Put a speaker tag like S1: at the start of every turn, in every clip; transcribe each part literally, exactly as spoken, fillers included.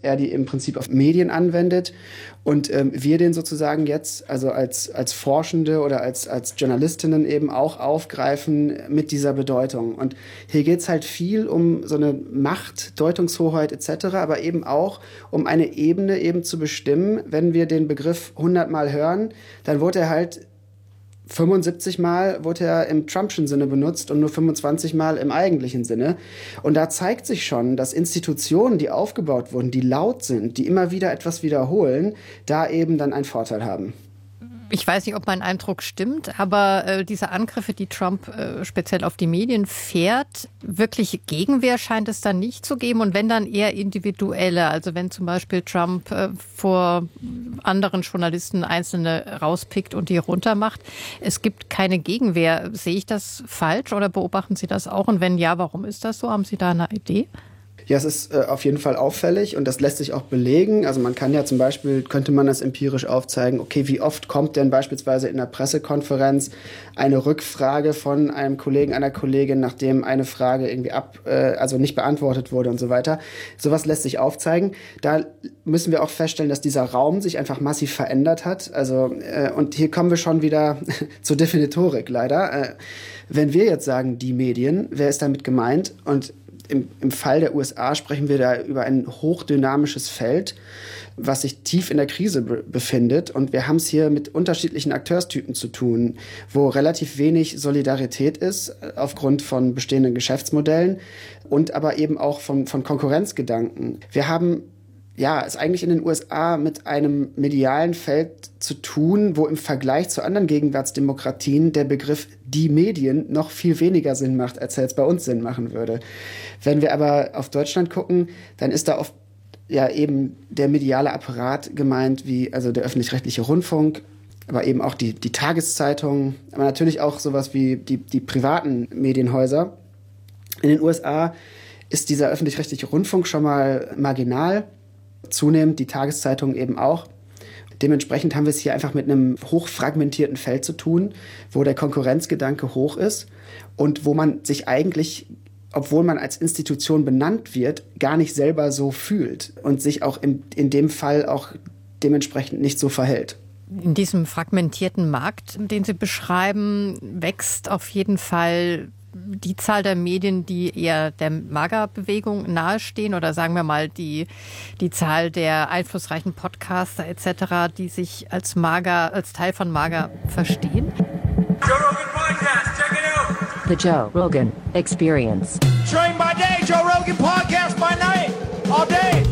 S1: er die im Prinzip auf Medien anwendet und ähm, wir den sozusagen jetzt, also als, als Forschende oder als, als Journalistinnen eben auch aufgreifen mit dieser Bedeutung. Und hier geht es halt viel um so eine Macht, Deutungshoheit et cetera, aber eben auch um eine Ebene eben zu bestimmen. Wenn wir den Begriff hundertmal hören, dann wurde er halt fünfundsiebzig Mal wurde er im Trumpschen Sinne benutzt und nur fünfundzwanzig Mal im eigentlichen Sinne. Und da zeigt sich schon, dass Institutionen, die aufgebaut wurden, die laut sind, die immer wieder etwas wiederholen, da eben dann einen Vorteil haben.
S2: Ich weiß nicht, ob mein Eindruck stimmt, aber äh, diese Angriffe, die Trump äh, speziell auf die Medien fährt, wirklich Gegenwehr scheint es dann nicht zu geben und wenn dann eher individuelle, also wenn zum Beispiel Trump äh, vor anderen Journalisten einzelne rauspickt und die runtermacht, es gibt keine Gegenwehr. Sehe ich das falsch oder beobachten Sie das auch und wenn ja, warum ist das so? Haben Sie da eine Idee?
S1: Ja, es ist äh, auf jeden Fall auffällig und das lässt sich auch belegen. Also man kann ja zum Beispiel, könnte man das empirisch aufzeigen, okay, wie oft kommt denn beispielsweise in einer Pressekonferenz eine Rückfrage von einem Kollegen, einer Kollegin, nachdem eine Frage irgendwie ab, äh, also nicht beantwortet wurde und so weiter. Sowas lässt sich aufzeigen. Da müssen wir auch feststellen, dass dieser Raum sich einfach massiv verändert hat. Also äh, und hier kommen wir schon wieder zur Definitorik leider. Äh, wenn wir jetzt sagen, die Medien, wer ist damit gemeint? Und Im, Im Fall der U S A sprechen wir da über ein hochdynamisches Feld, was sich tief in der Krise be- befindet. Und wir haben es hier mit unterschiedlichen Akteurstypen zu tun, wo relativ wenig Solidarität ist aufgrund von bestehenden Geschäftsmodellen und aber eben auch von, von Konkurrenzgedanken. Wir haben ja, es eigentlich in den U S A mit einem medialen Feld zu tun, wo im Vergleich zu anderen Gegenwartsdemokratien der Begriff die Medien noch viel weniger Sinn macht, als er jetzt bei uns Sinn machen würde. Wenn wir aber auf Deutschland gucken, dann ist da oft ja eben der mediale Apparat gemeint, wie also der öffentlich-rechtliche Rundfunk, aber eben auch die, die Tageszeitungen, aber natürlich auch sowas wie die, die privaten Medienhäuser. In den U S A ist dieser öffentlich-rechtliche Rundfunk schon mal marginal, zunehmend die Tageszeitungen eben auch. Dementsprechend haben wir es hier einfach mit einem hochfragmentierten Feld zu tun, wo der Konkurrenzgedanke hoch ist und wo man sich eigentlich, obwohl man als Institution benannt wird, gar nicht selber so fühlt und sich auch in, in dem Fall auch dementsprechend nicht so verhält.
S2: In diesem fragmentierten Markt, den Sie beschreiben, wächst auf jeden Fall die Zahl der Medien, die eher der MAGA-Bewegung nahestehen oder sagen wir mal die, die Zahl der einflussreichen Podcaster et cetera, die sich als MAGA, als Teil von MAGA verstehen?
S3: Joe Rogan Podcast, check it out!
S4: The Joe Rogan Experience.
S3: Train by day, Joe Rogan Podcast by night, all day!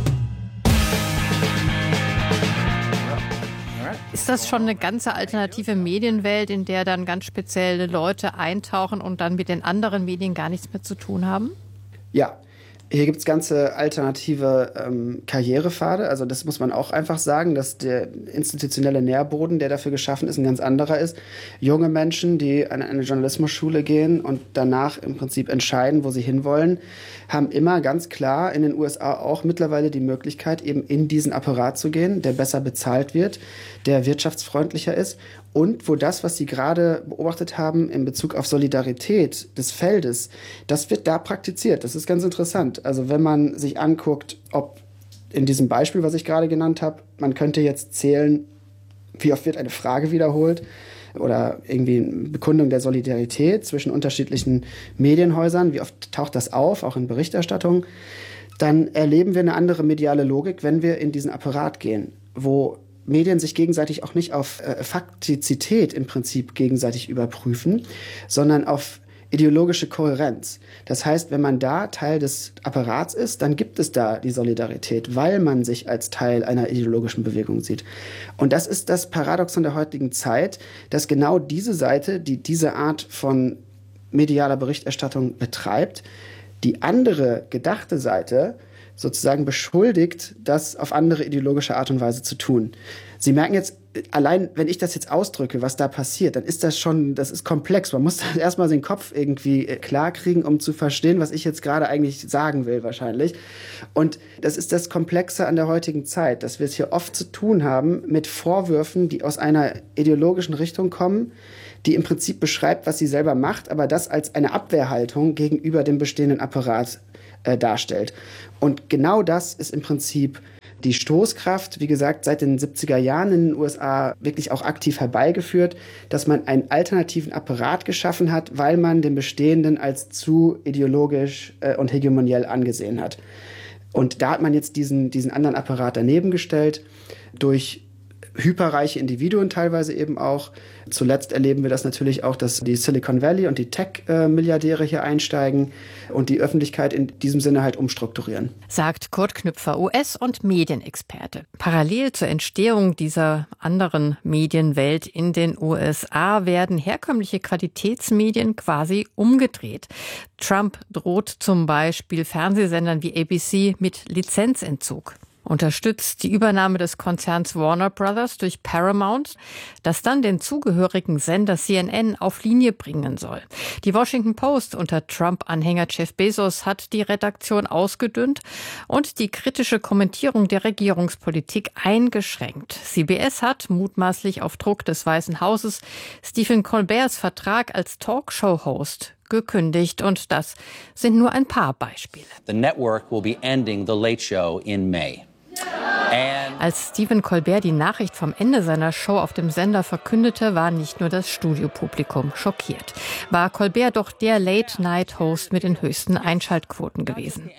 S2: Ist das schon eine ganze alternative Medienwelt, in der dann ganz spezielle Leute eintauchen und dann mit den anderen Medien gar nichts mehr zu tun haben?
S1: Ja, hier gibt es ganze alternative ähm, Karrierepfade. Also das muss man auch einfach sagen, dass der institutionelle Nährboden, der dafür geschaffen ist, ein ganz anderer ist. Junge Menschen, die an eine Journalismusschule gehen und danach im Prinzip entscheiden, wo sie hinwollen, haben immer ganz klar in den U S A auch mittlerweile die Möglichkeit, eben in diesen Apparat zu gehen, der besser bezahlt wird, der wirtschaftsfreundlicher ist und wo das, was Sie gerade beobachtet haben in Bezug auf Solidarität des Feldes, das wird da praktiziert. Das ist ganz interessant. Also wenn man sich anguckt, ob in diesem Beispiel, was ich gerade genannt habe, man könnte jetzt zählen, wie oft wird eine Frage wiederholt oder irgendwie eine Bekundung der Solidarität zwischen unterschiedlichen Medienhäusern, wie oft taucht das auf, auch in Berichterstattung, dann erleben wir eine andere mediale Logik, wenn wir in diesen Apparat gehen, wo Medien sich gegenseitig auch nicht auf äh, Faktizität im Prinzip gegenseitig überprüfen, sondern auf ideologische Kohärenz. Das heißt, wenn man da Teil des Apparats ist, dann gibt es da die Solidarität, weil man sich als Teil einer ideologischen Bewegung sieht. Und das ist das Paradoxon der heutigen Zeit, dass genau diese Seite, die diese Art von medialer Berichterstattung betreibt, die andere gedachte Seite sozusagen beschuldigt, das auf andere ideologische Art und Weise zu tun. Sie merken jetzt, allein wenn ich das jetzt ausdrücke, was da passiert, dann ist das schon, das ist komplex. Man muss erstmal den Kopf irgendwie klar kriegen, um zu verstehen, was ich jetzt gerade eigentlich sagen will wahrscheinlich. Und das ist das Komplexe an der heutigen Zeit, dass wir es hier oft zu tun haben mit Vorwürfen, die aus einer ideologischen Richtung kommen, die im Prinzip beschreibt, was sie selber macht, aber das als eine Abwehrhaltung gegenüber dem bestehenden Apparat äh, darstellt. Und genau das ist im Prinzip die Stoßkraft, wie gesagt, seit den siebziger Jahren in den U S A wirklich auch aktiv herbeigeführt, dass man einen alternativen Apparat geschaffen hat, weil man den bestehenden als zu ideologisch äh, und hegemoniell angesehen hat. Und da hat man jetzt diesen, diesen anderen Apparat daneben gestellt, durch hyperreiche Individuen teilweise eben auch. Zuletzt erleben wir das natürlich auch, dass die Silicon Valley und die Tech-Milliardäre hier einsteigen und die Öffentlichkeit in diesem Sinne halt umstrukturieren.
S2: Sagt Kurt Knüpfer, U S- und Medienexperte. Parallel zur Entstehung dieser anderen Medienwelt in den U S A werden herkömmliche Qualitätsmedien quasi umgedreht. Trump droht zum Beispiel Fernsehsendern wie A B C mit Lizenzentzug. Unterstützt die Übernahme des Konzerns Warner Brothers durch Paramount, das dann den zugehörigen Sender C N N auf Linie bringen soll. Die Washington Post unter Trump-Anhänger Jeff Bezos hat die Redaktion ausgedünnt und die kritische Kommentierung der Regierungspolitik eingeschränkt. C B S hat mutmaßlich auf Druck des Weißen Hauses Stephen Colberts Vertrag als Talkshow-Host gekündigt. Und das sind nur ein paar Beispiele.
S5: The network will be ending the Late Show in May.
S2: Als Stephen Colbert die Nachricht vom Ende seiner Show auf dem Sender verkündete, war nicht nur das Studiopublikum schockiert. War Colbert doch der Late-Night-Host mit den höchsten Einschaltquoten gewesen.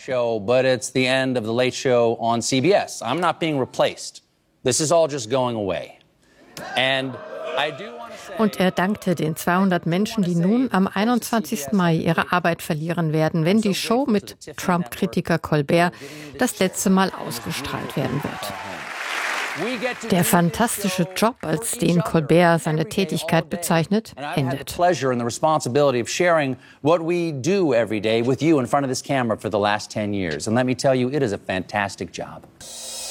S2: Und er dankte den zweihundert Menschen, die nun am einundzwanzigsten Mai ihre Arbeit verlieren werden, wenn die Show mit Trump-Kritiker Colbert das letzte Mal ausgestrahlt werden wird. Der fantastische Job, als den Colbert seine Tätigkeit bezeichnet, endet.
S5: What